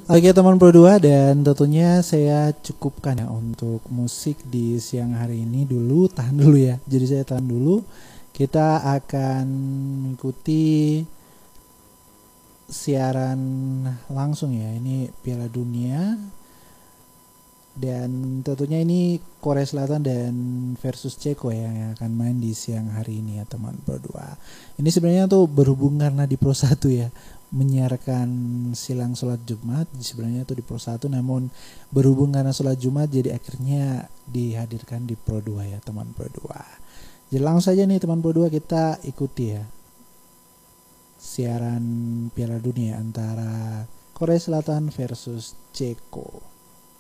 Oke teman Pro 2, dan tentunya saya cukupkan ya untuk musik di siang hari ini dulu. Tahan dulu ya, jadi saya tahan dulu. Kita akan mengikuti siaran langsung ya, ini Piala Dunia. Dan tentunya ini Korea Selatan dan versus Ceko ya, yang akan main di siang hari ini ya teman Pro 2. Ini sebenarnya tuh berhubung karena di Pro 1 ya, menyiarkan silang sholat Jumat sebenarnya itu di Pro 1, namun berhubung karena sholat Jumat jadi akhirnya dihadirkan di Pro 2 ya teman Pro 2. Jadi langsung saja nih teman Pro 2, kita ikuti ya siaran Piala Dunia antara Korea Selatan versus Ceko.